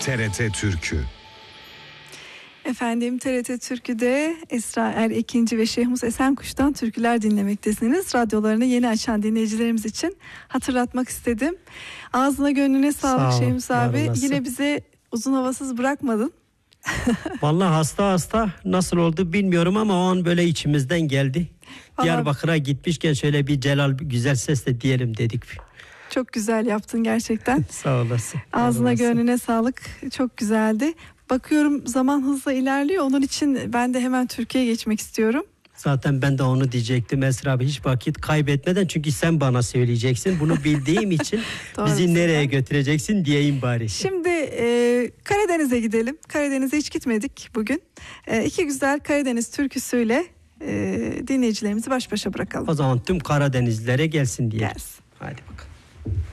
TRT Türkü. Efendim, TRT Türkü'de Esra Erekinci ve Şehmus Esenkuş'tan türküler dinlemektesiniz. Radyolarını yeni açan dinleyicilerimiz için hatırlatmak istedim. Ağzına gönlüne sağlık Şehmus abi. Yine bize uzun havasız bırakmadın. Vallahi hasta nasıl oldu bilmiyorum ama o an böyle içimizden geldi. Diyarbakır'a gitmişken şöyle bir Celal güzel sesle diyelim dedik. Çok güzel yaptın gerçekten. Sağ olasın. Ağzına gönlüne sağlık. Çok güzeldi. Bakıyorum zaman hızla ilerliyor. Onun için ben de hemen Türkiye'ye geçmek istiyorum. Zaten ben de onu diyecektim Esra abi, hiç vakit kaybetmeden, çünkü sen bana söyleyeceksin. Bunu bildiğim için bizi nereye götüreceksin diyeyim bari. Şimdi Karadeniz'e gidelim. Karadeniz'e hiç gitmedik bugün. İki güzel Karadeniz türküsüyle dinleyicilerimizi baş başa bırakalım. O zaman tüm Karadenizlilere gelsin diye. Gelsin. Hadi bakalım.